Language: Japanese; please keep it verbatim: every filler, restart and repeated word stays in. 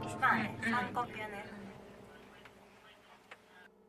まあね、 うん三呼吸ね。